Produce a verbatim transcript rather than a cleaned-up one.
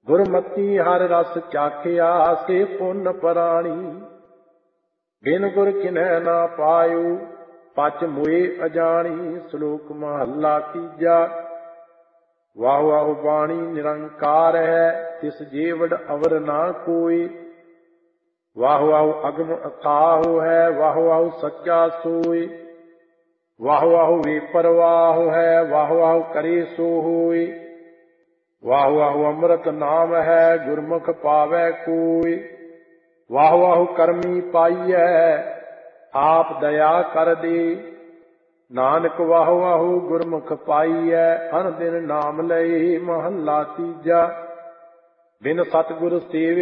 ਗੁਰਮਤੀ ਹਰ ਰਸ ਚਾਖਿਆ ਸੇ ਪੁੰਨ ਪਰਾਣੀ। ਬਿਨ ਗੁਰ ਕਿਨੈ ਨਾ ਪਾਇਓ ਪਚ ਮੁਏ ਅਜਾਣੀ। ਸ਼ਲੋਕ ਮਹੱਲਾ ਤੀਜਾ। ਵਾਹ ਵਾਹ ਬਾਣੀ ਨਿਰੰਕਾਰ ਹੈ ਤਿਸ ਜੀਵੜ ਅਵਰ ਨਾ ਕੋਈ। ਵਾਹ ਵਾਹ ਅਗਮ ਅਥਾਹੁ ਹੈ ਵਾਹ ਵਾਹ ਸੱਚਾ ਸੋਈ। ਵਾਹ ਵਾਹ ਵੇ ਪਰਵਾਹ ਹੈ ਵਾਹ ਵਾਹ ਕਰੇ ਸੋ ਹੋਈ। ਵਾਹ ਵਾਹ ਅੰਮ੍ਰਿਤ ਨਾਮ ਹੈ ਗੁਰਮੁਖ ਪਾਵੈ ਕੋਈ। ਵਾਹ ਵਾਹ ਕਰਮੀ ਪਾਈਐ ਆਪ ਦਇਆ ਕਰ ਦੇ। ਨਾਨਕ ਵਾਹ ਵਾਹ ਗੁਰਮੁਖ ਪਾਈਐ ਅਨ ਦਿਨ ਨਾਮ ਲਏ। ਮਹੱਲਾ ਤੀਜਾ। ਬਿਨ ਸਤਿਗੁਰ ਸੇਵ